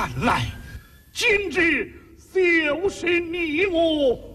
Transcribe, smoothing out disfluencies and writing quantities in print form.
看来今日就是你我